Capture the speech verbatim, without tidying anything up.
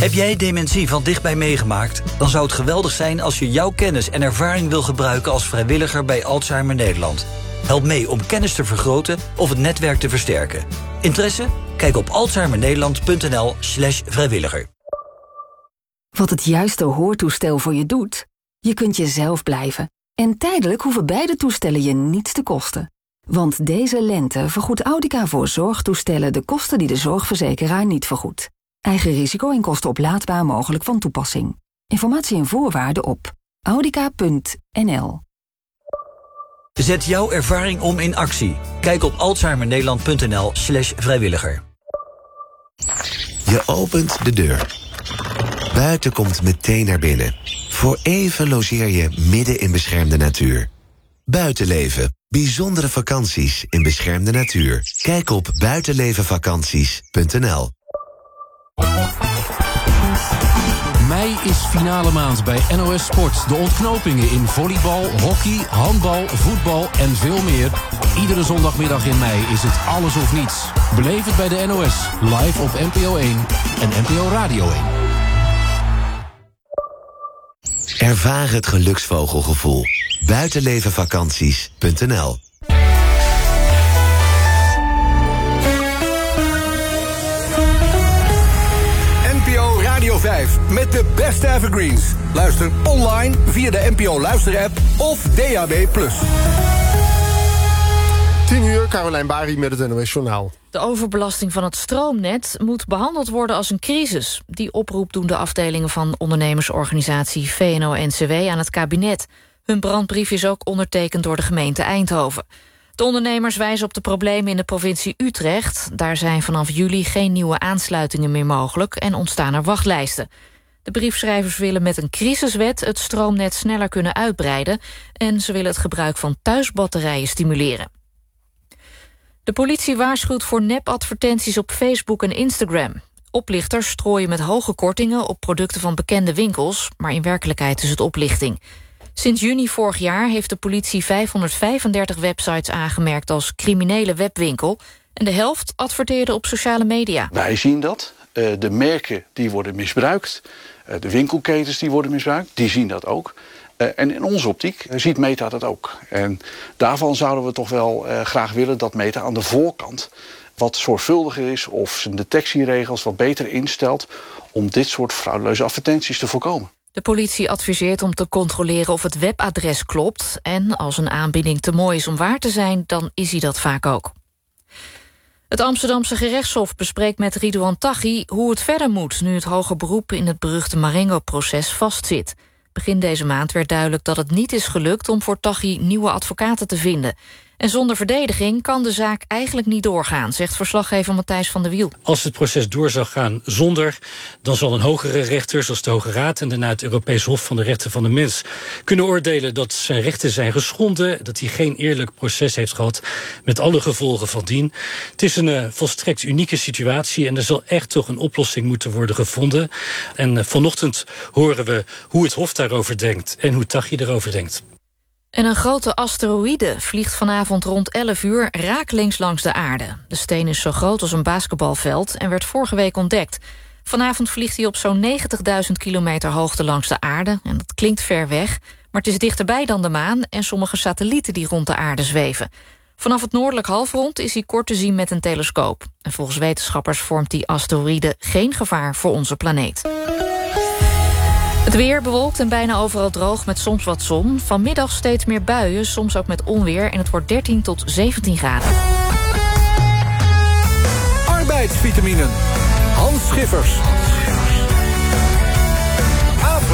Heb jij dementie van dichtbij meegemaakt? Dan zou het geweldig zijn als je jouw kennis en ervaring wil gebruiken als vrijwilliger bij Alzheimer Nederland. Help mee om kennis te vergroten of het netwerk te versterken. Interesse? Kijk op alzheimernederland.nl slash vrijwilliger. Wat het juiste hoortoestel voor je doet? Je kunt jezelf blijven. En tijdelijk hoeven beide toestellen je niets te kosten. Want deze lente vergoedt Audica voor zorgtoestellen de kosten die de zorgverzekeraar niet vergoedt. Eigen risico en kosten oplaadbaar mogelijk van toepassing. Informatie en voorwaarden op audica punt n l. Zet jouw ervaring om in actie. Kijk op alzheimernederland.nl slash vrijwilliger. Je opent de deur. Buiten komt meteen naar binnen. Voor even logeer je midden in beschermde natuur. Buitenleven. Bijzondere vakanties in beschermde natuur. Kijk op buitenlevenvakanties punt n l. Mei is finale maand bij N O S Sport. De ontknopingen in volleybal, hockey, handbal, voetbal en veel meer. Iedere zondagmiddag in mei is het alles of niets. Beleef het bij de N O S, live op N P O één en N P O Radio één. Ervaar het geluksvogelgevoel. buitenlevenvakanties punt n l. N P O Radio vijf met de beste evergreens. Luister online via de N P O Luister-app of D A B plus. tien uur, Carolijn Bari met het N O S Journaal. De overbelasting van het stroomnet moet behandeld worden als een crisis. Die oproep doen de afdelingen van ondernemersorganisatie V N O N C W aan het kabinet. Hun brandbrief is ook ondertekend door de gemeente Eindhoven. De ondernemers wijzen op de problemen in de provincie Utrecht. Daar zijn vanaf juli geen nieuwe aansluitingen meer mogelijk en ontstaan er wachtlijsten. De briefschrijvers willen met een crisiswet het stroomnet sneller kunnen uitbreiden en ze willen het gebruik van thuisbatterijen stimuleren. De politie waarschuwt voor nepadvertenties op Facebook en Instagram. Oplichters strooien met hoge kortingen op producten van bekende winkels, maar in werkelijkheid is het oplichting. Sinds juni vorig jaar heeft de politie vijfhonderdvijfendertig websites aangemerkt als criminele webwinkel en de helft adverteerde op sociale media. Wij zien dat. Uh, de merken die worden misbruikt, uh, de winkelketens die worden misbruikt, die zien dat ook. Uh, en in onze optiek uh, ziet Meta dat ook. En daarvan zouden we toch wel uh, graag willen dat Meta aan de voorkant wat zorgvuldiger is of zijn detectieregels wat beter instelt om dit soort frauduleuze advertenties te voorkomen. De politie adviseert om te controleren of het webadres klopt en als een aanbieding te mooi is om waar te zijn, dan is hij dat vaak ook. Het Amsterdamse gerechtshof bespreekt met Ridouan Taghi hoe het verder moet nu het hoger beroep in het beruchte Marengo-proces vastzit. Begin deze maand werd duidelijk dat het niet is gelukt om voor Taghi nieuwe advocaten te vinden. En zonder verdediging kan de zaak eigenlijk niet doorgaan, zegt verslaggever Matthijs van der Wiel. Als het proces door zou gaan zonder, dan zal een hogere rechter, zoals de Hoge Raad en daarna het Europees Hof van de Rechten van de Mens, kunnen oordelen dat zijn rechten zijn geschonden, dat hij geen eerlijk proces heeft gehad met alle gevolgen van dien. Het is een uh, volstrekt unieke situatie en er zal echt toch een oplossing moeten worden gevonden. En uh, vanochtend horen we hoe het Hof daarover denkt en hoe Taghi erover denkt. En een grote asteroïde vliegt vanavond rond elf uur rakelings langs de aarde. De steen is zo groot als een basketbalveld en werd vorige week ontdekt. Vanavond vliegt hij op zo'n negentigduizend kilometer hoogte langs de aarde. En dat klinkt ver weg, maar het is dichterbij dan de maan en sommige satellieten die rond de aarde zweven. Vanaf het noordelijk halfrond is hij kort te zien met een telescoop. En volgens wetenschappers vormt die asteroïde geen gevaar voor onze planeet. Het weer bewolkt en bijna overal droog met soms wat zon. Vanmiddag steeds meer buien, soms ook met onweer. En het wordt dertien tot zeventien graden. Arbeidsvitaminen. Hans Schiffers.